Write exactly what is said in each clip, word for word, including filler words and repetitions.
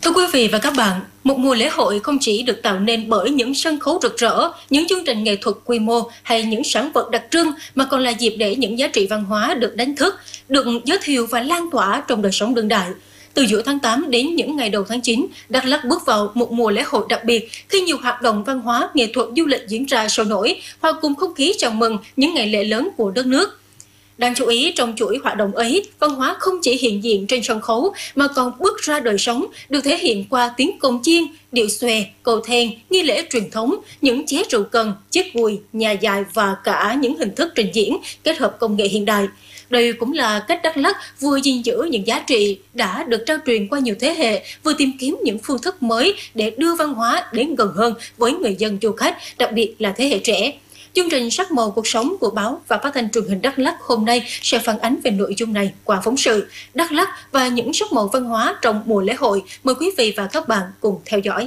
Thưa quý vị và các bạn, một mùa lễ hội không chỉ được tạo nên bởi những sân khấu rực rỡ, những chương trình nghệ thuật quy mô hay những sản vật đặc trưng, mà còn là dịp để những giá trị văn hóa được đánh thức, được giới thiệu và lan tỏa trong đời sống đương đại. Từ giữa tháng tám đến những ngày đầu tháng chín, Đắk Lắk bước vào một mùa lễ hội đặc biệt khi nhiều hoạt động văn hóa, nghệ thuật, du lịch diễn ra sôi nổi, hòa cùng không khí chào mừng những ngày lễ lớn của đất nước. Đáng chú ý, trong chuỗi hoạt động ấy, văn hóa không chỉ hiện diện trên sân khấu mà còn bước ra đời sống, được thể hiện qua tiếng cồng chiêng, điệu xòe, cầu then, nghi lễ truyền thống, những ché rượu cần, chiếc gùi, nhà dài và cả những hình thức trình diễn kết hợp công nghệ hiện đại. Đây cũng là cách Đắk Lắk vừa gìn giữ những giá trị đã được trao truyền qua nhiều thế hệ, vừa tìm kiếm những phương thức mới để đưa văn hóa đến gần hơn với người dân du khách, đặc biệt là thế hệ trẻ. Chương trình Sắc màu cuộc sống của báo và phát thanh truyền hình Đắk Lắk hôm nay sẽ phản ánh về nội dung này qua phóng sự Đắk Lắk và những sắc màu văn hóa trong mùa lễ hội. Mời quý vị và các bạn cùng theo dõi.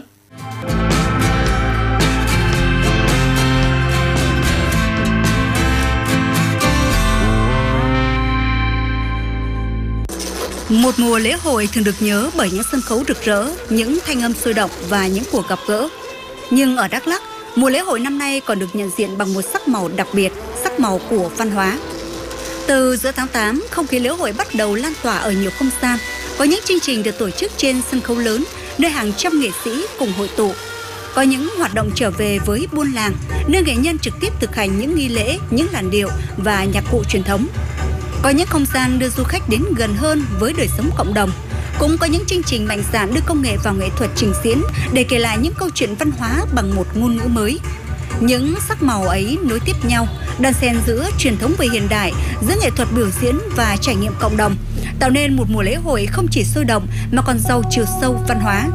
Một mùa lễ hội thường được nhớ bởi những sân khấu rực rỡ, những thanh âm sôi động và những cuộc gặp gỡ. Nhưng ở Đắk Lắk, mùa lễ hội năm nay còn được nhận diện bằng một sắc màu đặc biệt, sắc màu của văn hóa. Từ giữa tháng tám, không khí lễ hội bắt đầu lan tỏa ở nhiều không gian. Có những chương trình được tổ chức trên sân khấu lớn, nơi hàng trăm nghệ sĩ cùng hội tụ. Có những hoạt động trở về với buôn làng, nơi nghệ nhân trực tiếp thực hành những nghi lễ, những làn điệu và nhạc cụ truyền thống. Có những không gian đưa du khách đến gần hơn với đời sống cộng đồng. Cũng có những chương trình mạnh dạn đưa công nghệ vào nghệ thuật trình diễn để kể lại những câu chuyện văn hóa bằng một ngôn ngữ mới. Những sắc màu ấy nối tiếp nhau, đan xen giữa truyền thống và hiện đại, giữa nghệ thuật biểu diễn và trải nghiệm cộng đồng, tạo nên một mùa lễ hội không chỉ sôi động mà còn giàu chiều sâu văn hóa.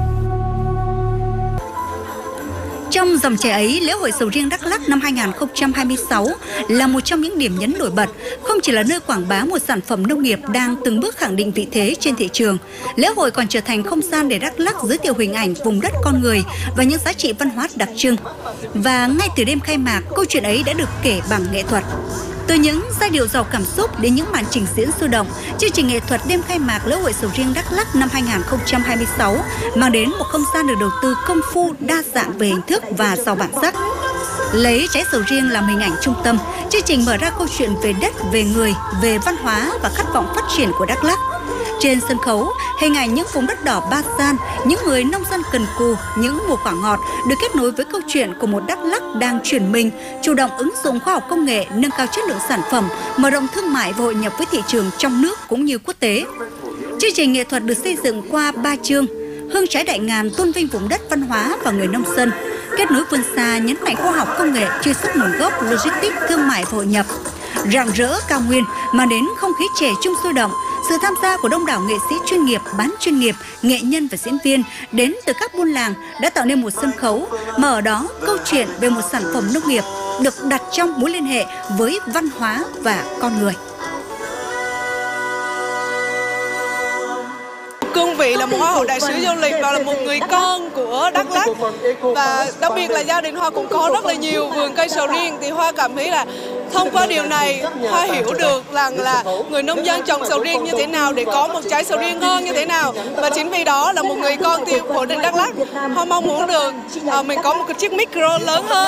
Trong dòng chảy ấy, lễ hội sầu riêng Đắk Lắk năm hai nghìn không trăm hai mươi sáu là một trong những điểm nhấn nổi bật, không chỉ là nơi quảng bá một sản phẩm nông nghiệp đang từng bước khẳng định vị thế trên thị trường. Lễ hội còn trở thành không gian để Đắk Lắk giới thiệu hình ảnh vùng đất con người và những giá trị văn hóa đặc trưng. Và ngay từ đêm khai mạc, câu chuyện ấy đã được kể bằng nghệ thuật. Từ những giai điệu giàu cảm xúc đến những màn trình diễn sôi động, chương trình nghệ thuật đêm khai mạc lễ hội sầu riêng Đắk Lắk năm hai nghìn không trăm hai mươi sáu mang đến một không gian được đầu tư công phu, đa dạng về hình thức và giàu bản sắc. Lấy trái sầu riêng làm hình ảnh trung tâm, chương trình mở ra câu chuyện về đất, về người, về văn hóa và khát vọng phát triển của Đắk Lắk. Trên sân khấu, hình ảnh những vùng đất đỏ Ba Gian, những người nông dân cần cù, những mùa quả ngọt được kết nối với câu chuyện của một Đắk Lắk đang chuyển mình, chủ động ứng dụng khoa học công nghệ, nâng cao chất lượng sản phẩm, mở rộng thương mại và hội nhập với thị trường trong nước cũng như quốc tế. Chương trình nghệ thuật được xây dựng qua ba chương: Hương trái đại ngàn tôn vinh vùng đất văn hóa và người nông dân, Kết nối vươn xa nhấn mạnh khoa học công nghệ, truy xuất nguồn gốc, logistics, thương mại và hội nhập. Rạng rỡ cao nguyên mang đến không khí trẻ trung sôi động, sự tham gia của đông đảo nghệ sĩ chuyên nghiệp, bán chuyên nghiệp, nghệ nhân và diễn viên đến từ các buôn làng đã tạo nên một sân khấu mà ở đó câu chuyện về một sản phẩm nông nghiệp được đặt trong mối liên hệ với văn hóa và con người. Cương vị là một hoa hậu đại sứ du lịch và là một người con của Đắk Lắk, và đặc biệt là gia đình Hoa cũng có rất là nhiều vườn cây sầu riêng, thì Hoa cảm thấy là thông qua điều này Hoa hiểu được rằng là người nông dân trồng sầu riêng như thế nào để có một trái sầu riêng ngon như thế nào. Và chính vì đó là một người con của tỉnh Đắk Lắk, Hoa mong muốn được uh, mình có một cái chiếc micro lớn hơn.